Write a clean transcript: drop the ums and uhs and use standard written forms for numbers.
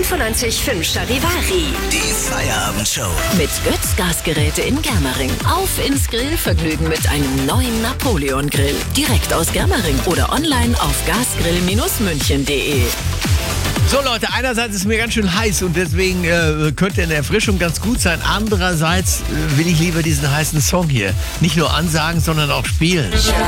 95.5 Charivari. Die Feierabendshow. Mit Götz Gasgeräte in Germering. Auf ins Grillvergnügen mit einem neuen Napoleon-Grill. Direkt aus Germering oder online auf gasgrill-münchen.de. So Leute, einerseits ist es mir ganz schön heiß und deswegen könnte eine Erfrischung ganz gut sein. Andererseits will ich lieber diesen heißen Song hier nicht nur ansagen, sondern auch spielen.